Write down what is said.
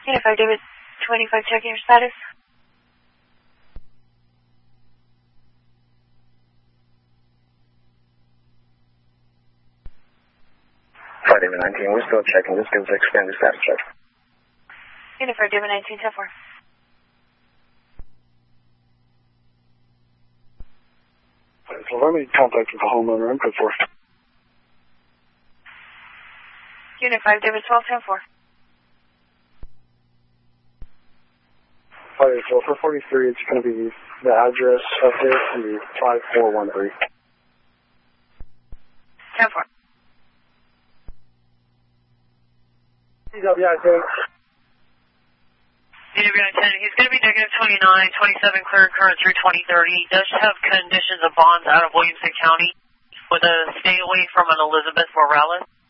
Unified David 25, checking your status. David 19, we're still checking. Just give us an extended status check. Unified David 19, 10-4. So let me contact with the homeowner. I'm good for it. Unified David 12, 10-4. Alright, so for 43, it's going to be the address update to 5413. 10-4. DWI 10. DWI 10, he's going to be negative 29, 27 clear current through 2030. He does have conditions of bonds out of Williamson County with a stay away from an Elizabeth Morales.